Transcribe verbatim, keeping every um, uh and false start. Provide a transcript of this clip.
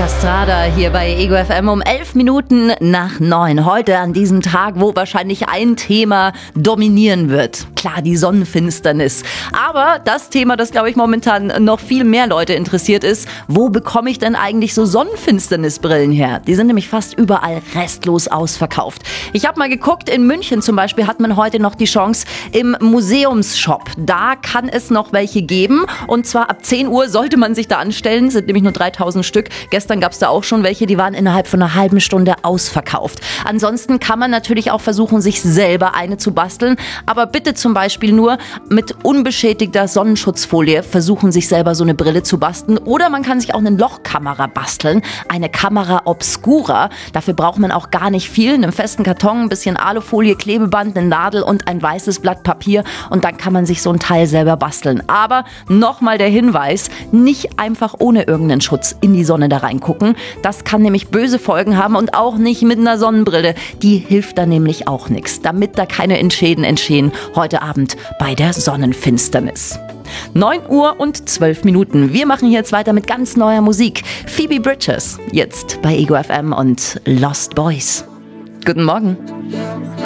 Castrada hier bei Ego F M um elf Minuten nach neun. Heute an diesem Tag, wo wahrscheinlich ein Thema dominieren wird. Klar, die Sonnenfinsternis. Aber das Thema, das glaube ich momentan noch viel mehr Leute interessiert ist, wo bekomme ich denn eigentlich so Sonnenfinsternisbrillen her? Die sind nämlich fast überall restlos ausverkauft. Ich habe mal geguckt, in München zum Beispiel hat man heute noch die Chance im Museumsshop. Da kann es noch welche geben und zwar ab zehn Uhr sollte man sich da anstellen, sind nämlich nur dreitausend Stück. Gestern gab es da auch schon welche, die waren innerhalb von einer halben Stunde ausverkauft. Ansonsten kann man natürlich auch versuchen, sich selber eine zu basteln, aber bitte zum Beispiel nur mit unbeschädigter Sonnenschutzfolie versuchen, sich selber so eine Brille zu basteln, oder man kann sich auch eine Lochkamera basteln, eine Camera Obscura. Dafür braucht man auch gar nicht viel, einen festen Karton, ein bisschen Alufolie, Klebeband, eine Nadel und ein weißes Blatt Papier und dann kann man sich so ein Teil selber basteln. Aber nochmal der Hinweis, nicht einfach ohne irgendeinen Schutz in die Sonne da reingucken. Das kann nämlich böse Folgen haben und auch nicht mit einer Sonnenbrille. Die hilft da nämlich auch nichts, damit da keine Schäden entstehen heute Abend bei der Sonnenfinsternis. neun Uhr und zwölf Minuten. Wir machen hier jetzt weiter mit ganz neuer Musik. Phoebe Bridgers, jetzt bei Ego F M und Lost Boys. Guten Morgen.